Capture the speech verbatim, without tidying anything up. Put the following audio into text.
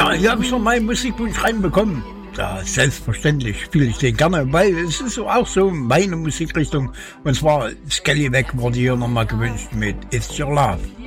Ja, hier habe ich noch meinen Musikwunsch reinbekommen. Ja, selbstverständlich spiele ich den gerne, weil es ist so auch so meine Musikrichtung. Und zwar Scallywag wurde hier nochmal gewünscht mit It's Your Love.